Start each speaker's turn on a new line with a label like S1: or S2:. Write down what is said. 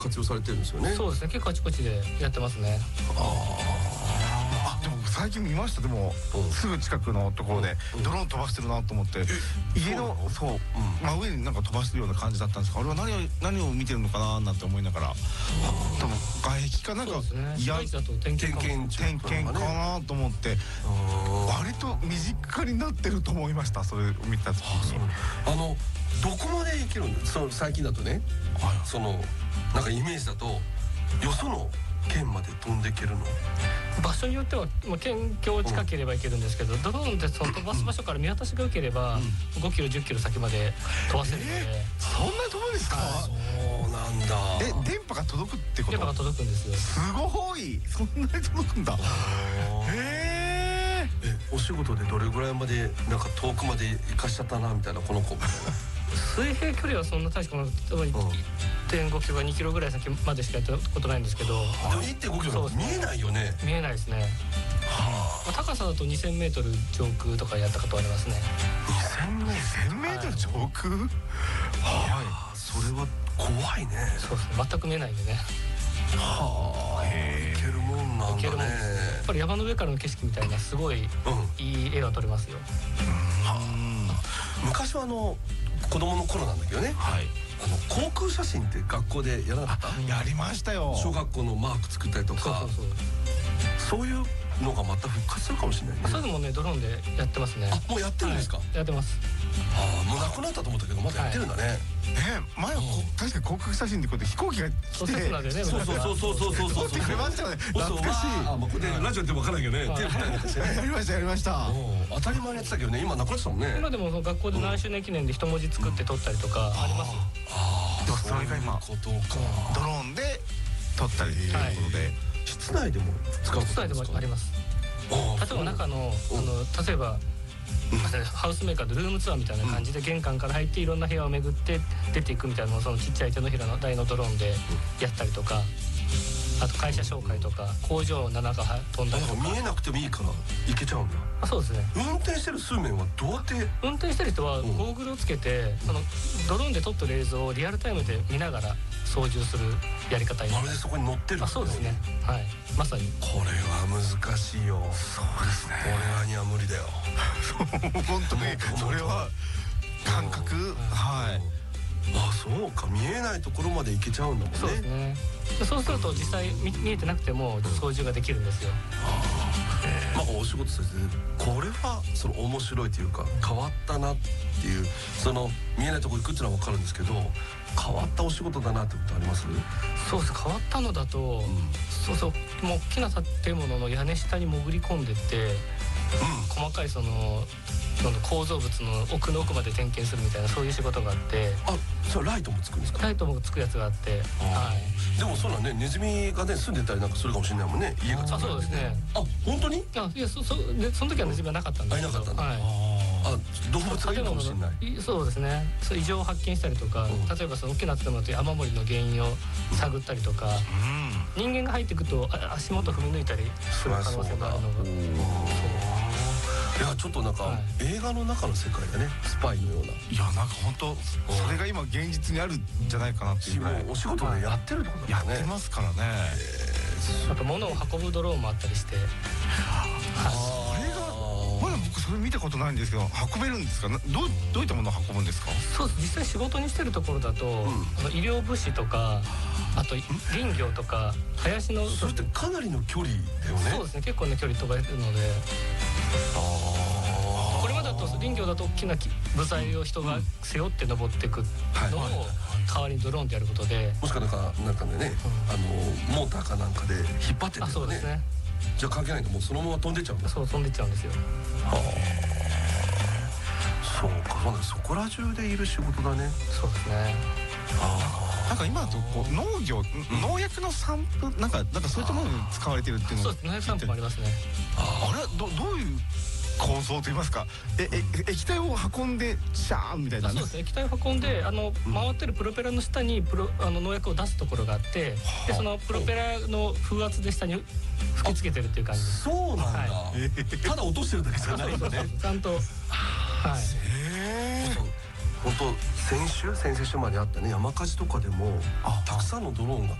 S1: 活用されてるんですよね。
S2: そうですね、結構あちこちでやってますね。
S3: でも最近見ました。でもすぐ近くのところでドローン飛ばしてるなと思って、家のそう真上になんか飛ばしてるような感じだったんですが、あれは何を見てるのかななんて思いながら、多分外壁かなんか
S2: 点
S3: 検かなと思って、割と身近になってると思いました。それを見た時に。
S1: どこまで行けるんです？最近だとね、なんかイメージだとよその県まで飛んでいけるの？
S2: 場所によっては県境近ければ行けるんですけど、ドローンってその飛ばす場所から見渡しが良ければ5キロ10キロ先まで飛ばせるので。
S3: そんなに飛ぶんですか？
S1: そうなんだ。
S3: 電波が届くってこと？
S2: 電波が届くんですよ。
S3: すごい。そんなに届くんだ。
S1: お仕事でどれぐらいまでなんか遠くまで行かしちゃったなみたいな、この子みたいな。
S2: 水平距離はそんな大したことなくて、1.5キロか2キロぐらい先までしかやったことないんですけど。
S1: でも 1.5 キロ見えないよね。
S2: 見えないですね。高さだと2000メートル上空とかやったことありますね。
S3: 2000メートル上空？はい。
S1: それは怖いね。
S2: そうですね、全く見えないんでね。
S1: いけるもんなんだね。
S2: やっぱり山の上からの景色みたいなすごいいい絵が撮れますよ。
S1: 昔は子供の頃なんだけどね、航空写真って学校でやらなかった？
S3: やりましたよ。
S1: 小学校のマーク作ったりとか、そういうのがまた復活するかもしれないね。
S2: それでもね、ドローンでやってますね。
S1: もうやってるんですか？
S2: やってます。
S1: もうなくなったと思ったけどまだやってるんだね。
S3: 前は確かに航空写真でこうやって飛行機が来て、
S2: そう
S1: 撮
S3: ってくれましたよね。懐かしい。
S1: これラジオって分からないけどね、手振ったりなんかしてね。
S3: やりました。
S1: 当たり前にやってたけどね、今なくなってたもんね。
S2: 今でも学校で何周年記念で一文字作って撮ったりとかありますよ。
S3: でもそれが今ドローンで撮ったりということで、
S1: 室内でも使うことですか？
S2: 室内でもあります。例えば中の例えばハウスメーカーでルームツアーみたいな感じで玄関から入っていろんな部屋を巡って出ていくみたいなのをそのちっちゃい手のひらの台のドローンでやったりとか、あと会社紹介とか工場の中飛んだりとか。
S1: 見えなくてもいいから行けちゃうんだ。
S2: そうですね。
S1: 運転してる数名はどうやって？
S2: 運転してる人はゴーグルをつけてそのドローンで撮ってる映像をリアルタイムで見ながら操縦するやり方に。
S1: まるでそこに乗ってる。
S2: そうですね。はい。まさに。
S1: これは難しいよ。
S3: そうですね。
S1: 俺らには無理だよ。
S3: 本当にそれは感覚。はい。
S1: そうか、見えないところまで行けちゃうんだもんね。
S2: そうですね。そうすると実際見えてなくても操縦ができるんですよ。
S1: お仕事としてこれはその面白いというか変わったなっていう、その見えないところ行くっていうのは分かるんですけど、変わったお仕事だなってことあります？
S2: そうです。変わったのだと、もう大きな建物の屋根下に潜り込んでって、細かいその構造物の奥の奥まで点検するみたいな、そういう仕事があって。
S1: それライトもつくんですか？
S2: ライトもつくやつがあって、
S1: でもそうだね、ネズミがね住んでたりなんかするかもしれないもんね、家が。
S2: そうですね。
S1: 本当に？
S2: いやその時はネズミはなかったんですけど。
S1: なかったんだ。動物がいるかもしれない。
S2: そうですね。そう異常を発見したりとか、例えばその大きな建物という雨漏りの原因を探ったりとか、人間が入っていくと足元踏み抜いたりする可能性があるのが。
S1: いやちょっとなんか映画の中の世界だね、スパイのような。
S3: いやなんか本当それが今現実にあるんじゃないかなっていうぐらい。
S1: お仕事でやってるってことだね。
S3: やってますからね。
S2: あと物を運ぶドローンもあったりして。そ
S3: れがまだ僕それ見たことないんですけど、運べるんですか？どういったものを運ぶんですか？
S2: そうです。実際仕事にしてるところだと医療物資とか、あと林業とか林の。
S1: それってかなりの距離だよね。
S2: そうですね。結構な距離飛ばれるので。これまでだと林業だと大きな部材を人が背負って登っていくのを代わりにドローンでやることで、
S1: もしかなんかでね、モーターかなんかで引っ張ってるんだよね。
S2: そうですね。
S1: じゃあ関係ないともうそのまま飛んでっちゃうんだ。
S2: そう飛んでっちゃうんですよ。
S1: そうか、そこら中でいる仕事だね。
S2: そうですね。
S3: なんか今だと農薬の散布なんかそういったものに使われてるっていうの。
S2: そうです。農薬散布もありますね。
S3: あれはどういう構造といいますか、液体を運んでシャーンみたいな。
S2: そうですね。液体を運んで回ってるプロペラの下に農薬を出すところがあって、でそのプロペラの風圧で下に吹きつけてるっていう感じです。
S1: そうなんだ。ただ落としてるだけじゃないんだね。
S2: ちゃんと。
S1: 本当先々週まであったね山火事とかでもたくさんのドローンが